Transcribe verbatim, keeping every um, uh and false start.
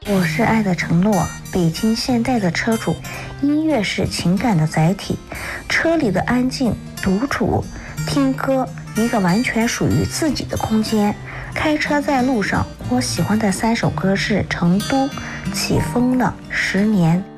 我是爱的承诺，北京现代的车主。音乐是情感的载体，车里的安静、独处、听歌，一个完全属于自己的空间。开车在路上，我喜欢的三首歌是《成都》、起风了、十年。